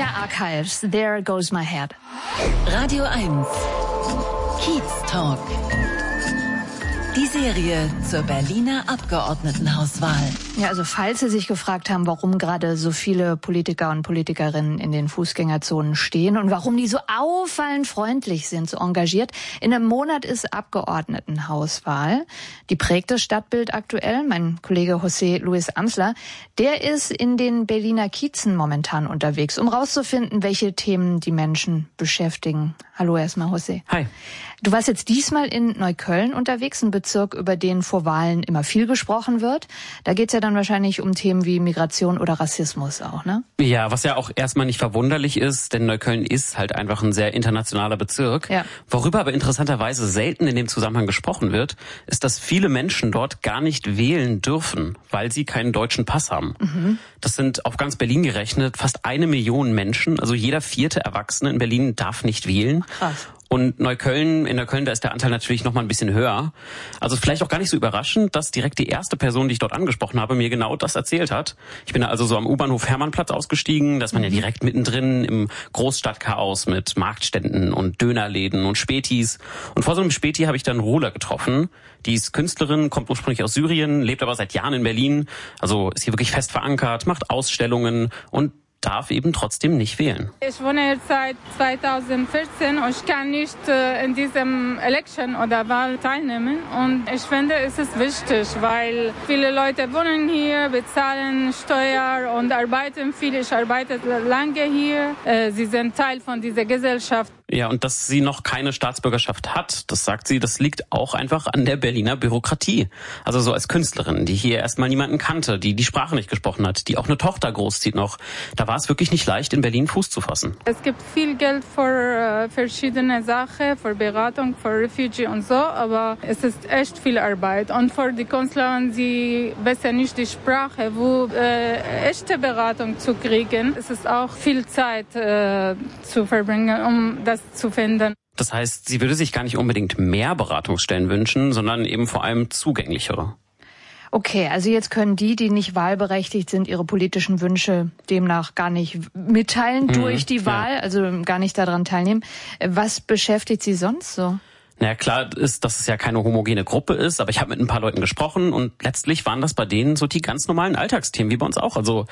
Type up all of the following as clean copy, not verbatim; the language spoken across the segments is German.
BR Archives, There Goes My Head. Radio 1, Kiez Talk. Die Serie zur Berliner Abgeordnetenhauswahl. Ja, also falls Sie sich gefragt haben, warum gerade so viele Politiker und Politikerinnen in den Fußgängerzonen stehen und warum die so auffallend freundlich sind, so engagiert. In einem Monat ist Abgeordnetenhauswahl. Die prägt das Stadtbild aktuell. Mein Kollege José Luis Amsler, der ist in den Berliner Kiezen momentan unterwegs, um rauszufinden, welche Themen die Menschen beschäftigen. Hallo erstmal, José. Hi. Du warst jetzt diesmal in Neukölln unterwegs, ein Bezirk, über den vor Wahlen immer viel gesprochen wird. Da geht's ja dann wahrscheinlich um Themen wie Migration oder Rassismus auch, ne? Ja, was ja auch erstmal nicht verwunderlich ist, denn Neukölln ist halt einfach ein sehr internationaler Bezirk. Ja. Worüber aber interessanterweise selten in dem Zusammenhang gesprochen wird, ist, dass viele Menschen dort gar nicht wählen dürfen, weil sie keinen deutschen Pass haben. Mhm. Das sind auf ganz Berlin gerechnet fast 1 Million Menschen, also jeder 4. Erwachsene in Berlin darf nicht wählen. Krass. Und in Neukölln, da ist der Anteil natürlich noch mal ein bisschen höher. Also vielleicht auch gar nicht so überraschend, dass direkt die erste Person, die ich dort angesprochen habe, mir genau das erzählt hat. Ich bin da also so am U-Bahnhof Hermannplatz ausgestiegen. Da ist man ja direkt mittendrin im Großstadtchaos mit Marktständen und Dönerläden und Spätis. Und vor so einem Späti habe ich dann Rola getroffen. Die ist Künstlerin, kommt ursprünglich aus Syrien, lebt aber seit Jahren in Berlin. Also ist hier wirklich fest verankert, macht Ausstellungen und darf eben trotzdem nicht wählen. Ich wohne jetzt seit 2014 und ich kann nicht in diesem Election oder Wahl teilnehmen. Und ich finde, es ist wichtig, weil viele Leute wohnen hier, bezahlen Steuer und arbeiten viel. Ich arbeite lange hier. Sie sind Teil von dieser Gesellschaft. Ja, und dass sie noch keine Staatsbürgerschaft hat, das sagt sie, das liegt auch einfach an der Berliner Bürokratie. Also so als Künstlerin, die hier erstmal niemanden kannte, die die Sprache nicht gesprochen hat, die auch eine Tochter großzieht noch. Da war es wirklich nicht leicht, in Berlin Fuß zu fassen. Es gibt viel Geld für verschiedene Sachen, für Beratung, für Refugee und so, aber es ist echt viel Arbeit. Und für die Künstler, die wissen nicht die Sprache, wo echte Beratung zu kriegen, es ist auch viel Zeit zu verbringen, um das zu finden. Das heißt, sie würde sich gar nicht unbedingt mehr Beratungsstellen wünschen, sondern eben vor allem zugänglichere. Okay, also jetzt können die nicht wahlberechtigt sind, ihre politischen Wünsche demnach gar nicht mitteilen durch die Wahl, also gar nicht daran teilnehmen. Was beschäftigt sie sonst so? Naja, klar ist, dass es ja keine homogene Gruppe ist, aber ich habe mit ein paar Leuten gesprochen und letztlich waren das bei denen so die ganz normalen Alltagsthemen, wie bei uns auch. Also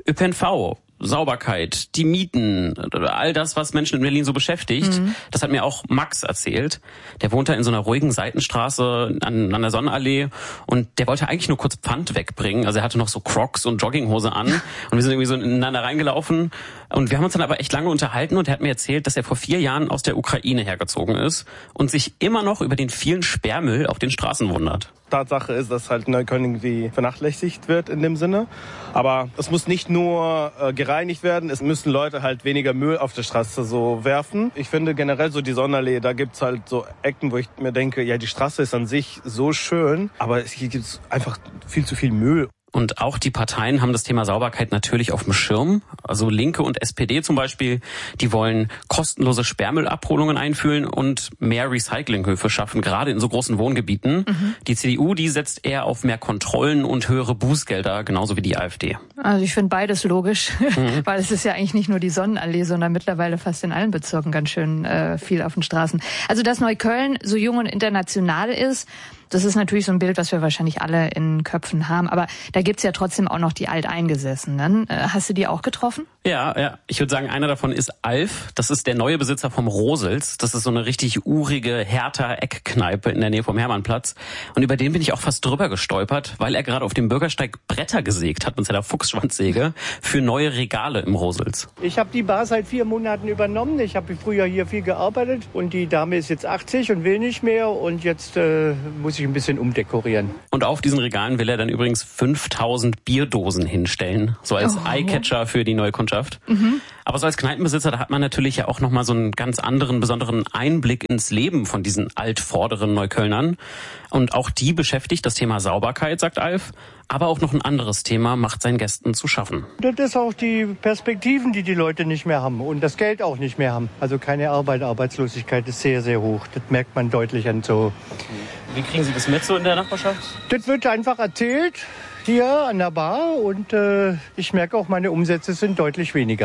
ÖPNV, Sauberkeit, die Mieten, all das, was Menschen in Berlin so beschäftigt. Das hat mir auch Max erzählt. Der wohnt da in so einer ruhigen Seitenstraße an der Sonnenallee und der wollte eigentlich nur kurz Pfand wegbringen. Also er hatte noch so Crocs und Jogginghose an und wir sind irgendwie so ineinander reingelaufen und wir haben uns dann aber echt lange unterhalten und er hat mir erzählt, dass er vor 4 Jahren aus der Ukraine hergezogen ist und sich immer noch über den vielen Sperrmüll auf den Straßen wundert. Tatsache ist, dass halt Neukölln irgendwie vernachlässigt wird in dem Sinne. Aber es muss nicht nur gereinigt werden, es müssen Leute halt weniger Müll auf der Straße so werfen. Ich finde generell so die Sonnenallee, da gibt's halt so Ecken, wo ich mir denke, ja, die Straße ist an sich so schön, aber hier gibt's einfach viel zu viel Müll. Und auch die Parteien haben das Thema Sauberkeit natürlich auf dem Schirm. Also Linke und SPD zum Beispiel, die wollen kostenlose Sperrmüllabholungen einführen und mehr Recyclinghöfe schaffen, gerade in so großen Wohngebieten. Die CDU, die setzt eher auf mehr Kontrollen und höhere Bußgelder, genauso wie die AfD. Also ich finde beides logisch, weil es ist ja eigentlich nicht nur die Sonnenallee, sondern mittlerweile fast in allen Bezirken ganz schön viel auf den Straßen. Also dass Neukölln so jung und international ist, das ist natürlich so ein Bild, was wir wahrscheinlich alle in Köpfen haben. Aber da gibt's ja trotzdem auch noch die Alteingesessenen. Hast du die auch getroffen? Ja. Ich würde sagen, einer davon ist Alf. Das ist der neue Besitzer vom Rosels. Das ist so eine richtig urige Hertha-Eckkneipe in der Nähe vom Hermannplatz. Und über den bin ich auch fast drüber gestolpert, weil er gerade auf dem Bürgersteig Bretter gesägt hat mit seiner Fuchsschwanzsäge für neue Regale im Rosels. Ich habe die Bar seit 4 Monaten übernommen. Ich habe früher hier viel gearbeitet. Und die Dame ist jetzt 80 und will nicht mehr. Und jetzt muss ich ein bisschen umdekorieren. Und auf diesen Regalen will er dann übrigens 5000 Bierdosen hinstellen. So als Eyecatcher für die neue Kundschaft. Aber so als Kneipenbesitzer, da hat man natürlich ja auch nochmal so einen ganz anderen, besonderen Einblick ins Leben von diesen altvorderen Neuköllnern. Und auch die beschäftigt das Thema Sauberkeit, sagt Alf. Aber auch noch ein anderes Thema macht seinen Gästen zu schaffen. Das ist auch die Perspektiven, die die Leute nicht mehr haben und das Geld auch nicht mehr haben. Also keine Arbeit, Arbeitslosigkeit ist sehr, sehr hoch. Das merkt man deutlich an so. Wie kriegen Sie das mit so in der Nachbarschaft? Das wird einfach erzählt hier an der Bar und ich merke auch, meine Umsätze sind deutlich weniger.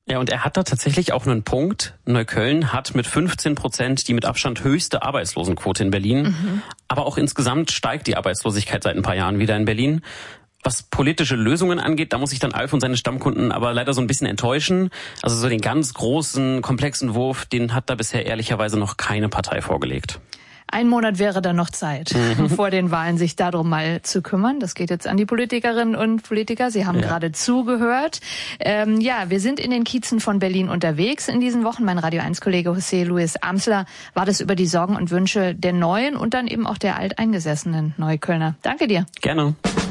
Ja, und er hat da tatsächlich auch einen Punkt. Neukölln hat mit 15% die mit Abstand höchste Arbeitslosenquote in Berlin. Aber auch insgesamt steigt die Arbeitslosigkeit seit ein paar Jahren wieder in Berlin. Was politische Lösungen angeht, da muss ich dann Alf und seine Stammkunden aber leider so ein bisschen enttäuschen. Also so den ganz großen, komplexen Wurf, den hat da bisher ehrlicherweise noch keine Partei vorgelegt. Ein Monat wäre dann noch Zeit, vor den Wahlen sich darum mal zu kümmern. Das geht jetzt an die Politikerinnen und Politiker. Sie haben gerade zugehört. Wir sind in den Kiezen von Berlin unterwegs in diesen Wochen. Mein Radio-1-Kollege José Luis Amsler war das über die Sorgen und Wünsche der Neuen und dann eben auch der alteingesessenen Neuköllner. Danke dir. Gerne.